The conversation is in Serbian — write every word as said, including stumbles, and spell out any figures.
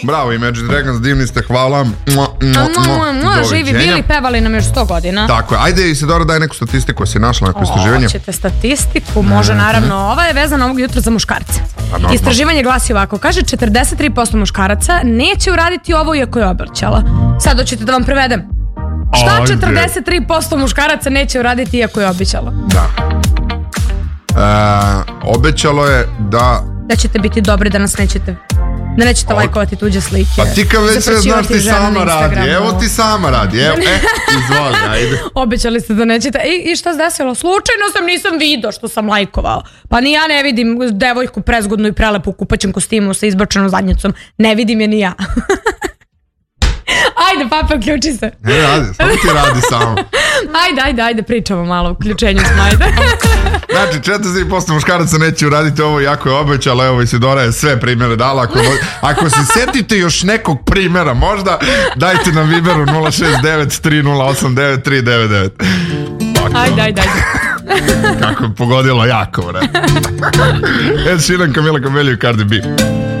Bravo, Imagine Dragons, divni ste, hvala. Mua, mua, mua. Mua, živi bili, pevali nam još sto godina. Tako je, ajde Isidora, daj neku statistiku, si našla neko istraživanje? Hoćete statistiku, može naravno. Ova je vezana ovog jutra za muškarce. Istraživanje glasi ovako, kaže četrdeset tri posto muškaraca neće uraditi ovo iako je obećala. Sad hoćete da vam prevedem. Šta četrdeset tri posto muškaraca neće uraditi iako je obećala? Da. E, obećalo je da... Da ćete biti dobri, da nas nećete... Da nećete lajkovati tuđe slike. Pa ti kao već sve znaš, ti sama radi. Evo ti sama radi. Evo, e, izvoli, ajde. Obećali ste da nećete. I, i šta se desilo? Slučajno sam, nisam vidio što sam lajkovao. Pa ni ja ne vidim devojku prezgodnu i prelepu u kupaćem kostimu sa izbačenom zadnjicom. Ne vidim je ni ja. Ajde, papa, uključi se. Ne radi, samo ti radi samo. Ajde, ajde, ajde, pričamo malo o uključenju smo, ajde. Znači, četrdeset tri posto muškaraca neće uraditi ovo, jako je obećala, evo Isidora je sve primjere dala. Ako, ako se setite još nekog primjera, možda dajte nam Viberu nula šest devet tri nula osam devet tri devet devet. Ajde, ajde, ajde. Kako je pogodilo jako, bre. Ed Sheeran, Camila Cabello i Cardi B.